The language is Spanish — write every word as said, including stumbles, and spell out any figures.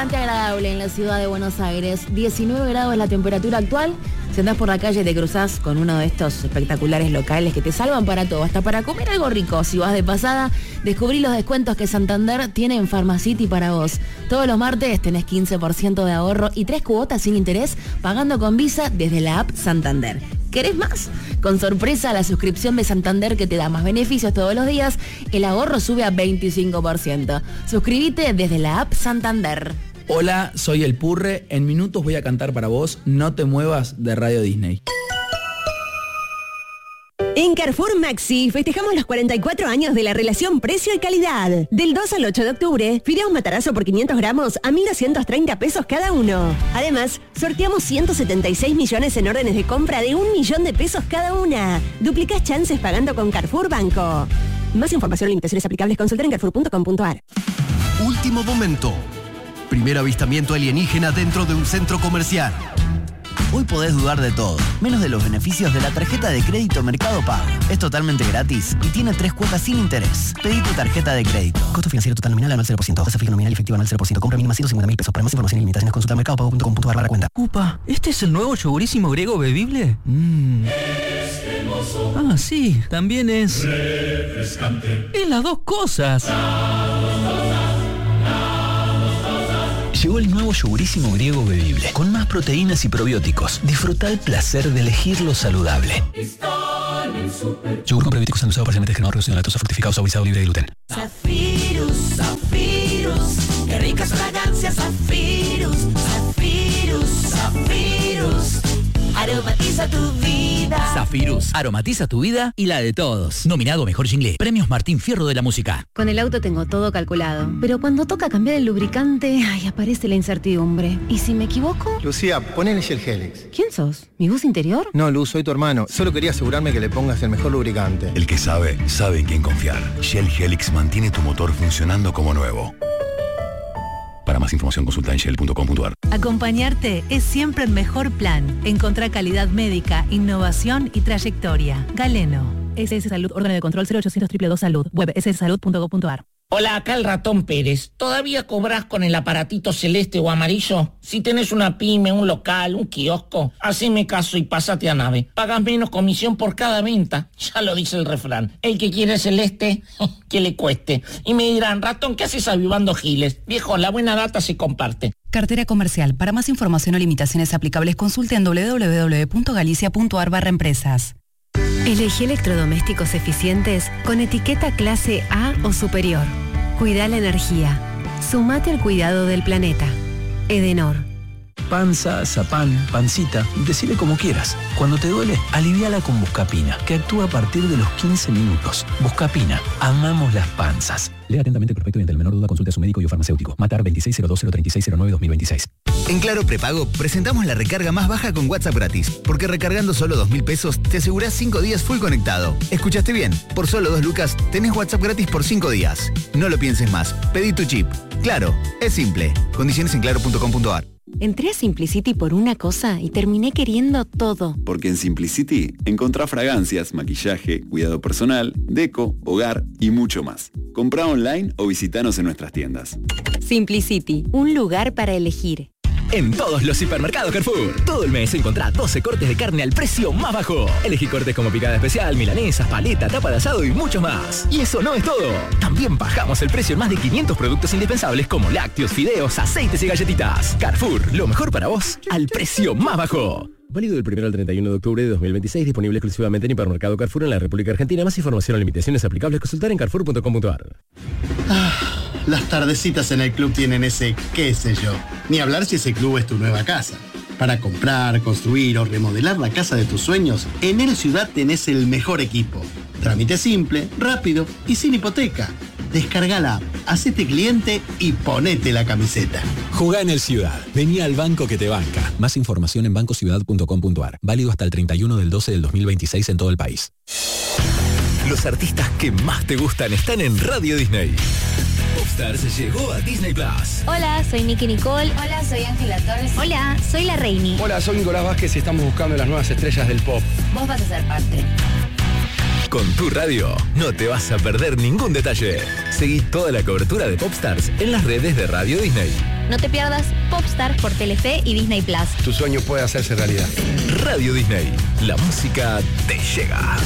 bastante agradable en la ciudad de Buenos Aires. diecinueve grados la temperatura actual. Si andás por la calle te cruzás con uno de estos espectaculares locales que te salvan para todo, hasta para comer algo rico. Si vas de pasada, descubrí los descuentos que Santander tiene en Pharmacity para vos. Todos los martes tenés quince por ciento de ahorro y tres cuotas sin interés pagando con Visa desde la app Santander. ¿Querés más? Con sorpresa, la suscripción de Santander que te da más beneficios todos los días, el ahorro sube a veinticinco por ciento. Suscríbete desde la app Santander. Hola, soy El Purre. En minutos voy a cantar para vos No te muevas de Radio Disney. En Carrefour Maxi festejamos los cuarenta y cuatro años de la relación precio y calidad. Del dos al ocho de octubre, fideos Matarazo por quinientos gramos a mil doscientos treinta pesos cada uno. Además, sorteamos ciento setenta y seis millones en órdenes de compra de un millón de pesos cada una. Duplicás chances pagando con Carrefour Banco. Más información y limitaciones aplicables consultar en carrefour punto com punto a r. Último momento. Primer avistamiento alienígena dentro de un centro comercial. Hoy podés dudar de todo, menos de los beneficios de la tarjeta de crédito Mercado Pago. Es totalmente gratis y tiene tres cuotas sin interés. Pedí tu tarjeta de crédito. Costo financiero total nominal anual cero por ciento. Tasa fija nominal y efectiva anual cero por ciento. Compra mínima ciento cincuenta mil pesos. Para más información y limitaciones consulta mercado pago punto com punto a r barra cuenta. Upa, ¿este es el nuevo yogurísimo griego bebible? Mmm. Ah, sí, también es... refrescante. Es las dos cosas. Llegó el nuevo yogurísimo griego bebible, con más proteínas y probióticos. Disfruta el placer de elegir lo saludable. Yogur con probióticos endulzado parcialmente generado, reducido en lactosa, fructificado, saborizado, libre de gluten. Zafirus, Zafirus, qué ricas fragancias, Zafirus, Zafirus, Zafirus, aromatiza tu vida. Zafirus, aromatiza tu vida y la de todos. Nominado Mejor Jingle, Premios Martín Fierro de la Música. Con el auto tengo todo calculado, pero cuando toca cambiar el lubricante, ay, aparece la incertidumbre. ¿Y si me equivoco? Lucía, ponele Shell Helix. ¿Quién sos? ¿Mi voz interior? No, Luz, soy tu hermano. Solo quería asegurarme que le pongas el mejor lubricante. El que sabe, sabe en quién confiar. Shell Helix mantiene tu motor funcionando como nuevo. Para más información consulta en shell punto com punto a r. Acompañarte es siempre el mejor plan. Encontrar calidad médica, innovación y trayectoria. Galeno. S S Salud, órgano de control cero ochocientos dos dos dos Salud. Web s s salud punto com punto a r. Hola, acá el Ratón Pérez. ¿Todavía cobrás con el aparatito celeste o amarillo? Si tenés una pyme, un local, un kiosco, haceme caso y pásate a Nave. Pagas menos comisión por cada venta. Ya lo dice el refrán. El que quiere celeste, que le cueste. Y me dirán, Ratón, ¿qué haces avivando giles? Viejo, la buena data se comparte. Cartera comercial. Para más información o limitaciones aplicables, consulte en doble u doble u doble u punto galicia punto a r barra empresas. Elegí electrodomésticos eficientes con etiqueta clase A o superior. Cuida la energía. Sumate al cuidado del planeta. Edenor. Panza, zapán, pancita, decile como quieras. Cuando te duele, aliviala con Buscapina, que actúa a partir de los quince minutos. Buscapina, amamos las panzas. Lea atentamente el prospecto y ante el menor duda consulte a su médico y o farmacéutico. Matar veintiséis cero dos cero treinta y seis cero nueve dos mil veintiséis. En Claro Prepago presentamos la recarga más baja con WhatsApp gratis, porque recargando solo dos mil pesos te asegurás cinco días full conectado. ¿Escuchaste bien? Por solo dos lucas tenés WhatsApp gratis por cinco días. No lo pienses más, pedí tu chip. Claro, es simple. Condiciones en claro punto com punto a r. Entré a Simplicity por una cosa y terminé queriendo todo. Porque en Simplicity encontrá fragancias, maquillaje, cuidado personal, deco, hogar y mucho más. Comprá online o visitanos en nuestras tiendas. Simplicity, un lugar para elegir. En todos los hipermercados Carrefour, todo el mes encontrá doce cortes de carne al precio más bajo. Elegí cortes como picada especial, milanesas, paleta, tapa de asado y mucho más. Y eso no es todo. También bajamos el precio en más de quinientos productos indispensables como lácteos, fideos, aceites y galletitas. Carrefour, lo mejor para vos al precio más bajo. Válido del primero al treinta y uno de octubre de dos mil veintiséis, disponible exclusivamente en Hipermercado Carrefour en la República Argentina. Más información o limitaciones aplicables, consultar en carrefour punto com punto a r. Ah, las tardecitas en el club tienen ese qué sé yo. Ni hablar si ese club es tu nueva casa. Para comprar, construir o remodelar la casa de tus sueños, en El Ciudad tenés el mejor equipo. Trámite simple, rápido y sin hipoteca. Descarga la app, hacete cliente y ponete la camiseta. Jugá en El Ciudad. Vení al banco que te banca. Más información en banco ciudad punto com punto a r. Válido hasta el treinta y uno del doce del dos mil veintiséis en todo el país. Los artistas que más te gustan están en Radio Disney. Popstars llegó a Disney Plus. Hola, soy Nicky Nicole. Hola, soy Ángela Torres. Hola, soy La Reini. Hola, soy Nicolás Vázquez y estamos buscando las nuevas estrellas del pop. Vos vas a ser parte. Con tu radio no te vas a perder ningún detalle. Seguí toda la cobertura de Popstars en las redes de Radio Disney. No te pierdas Popstars por Telefe y Disney Plus. Tu sueño puede hacerse realidad. Radio Disney, la música te llega.